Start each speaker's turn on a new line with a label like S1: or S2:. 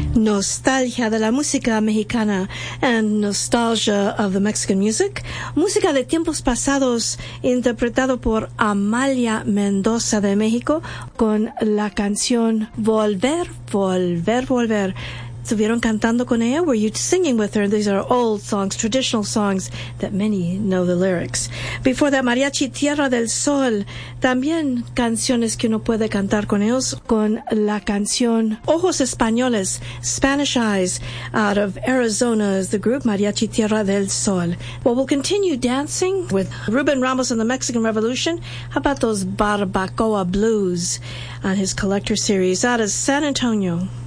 S1: Nostalgia de la música mexicana and nostalgia of the Mexican music. Música de tiempos pasados interpretado por Amalia Mendoza de México con la canción Volver, Volver, Volver. Estuvieron cantando con ella? Were you singing with her? These are old songs, traditional songs that many know the lyrics. Before that, Mariachi Tierra del Sol. También canciones que uno puede cantar con ellos, con la canción Ojos Españoles, Spanish Eyes, out of Arizona is the group Mariachi Tierra del Sol. Well, we'll continue dancing with Ruben Ramos and the Mexican Revolution. How about those Barbacoa Blues on his collector series out of San Antonio?